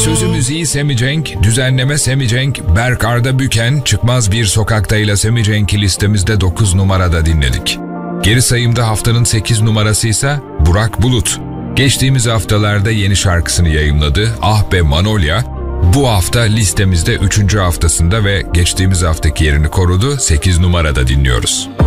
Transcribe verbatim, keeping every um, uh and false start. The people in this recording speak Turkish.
Sözü müziği Semi Cenk, düzenleme Semi Cenk, Berk Arda Büken, Çıkmaz Bir Sokakta'yla Semi Cenk'i listemizde dokuz numarada dinledik. Geri sayımda haftanın sekiz numarası ise Burak Bulut. Geçtiğimiz haftalarda yeni şarkısını yayımladı, Ah Be Manolya. Bu hafta listemizde üçüncü haftasında ve geçtiğimiz haftaki yerini korudu, sekiz numarada dinliyoruz.